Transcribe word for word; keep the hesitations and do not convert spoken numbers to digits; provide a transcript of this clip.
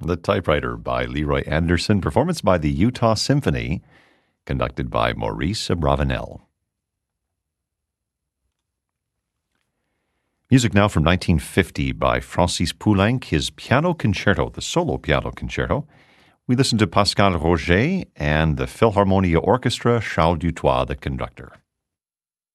The Typewriter by Leroy Anderson, performance by the Utah Symphony, conducted by Maurice Abravanel. Music now from nineteen fifty by Francis Poulenc, his piano concerto, the solo piano concerto. We listen to Pascal Roger and the Philharmonia Orchestra, Charles Dutoit, the conductor.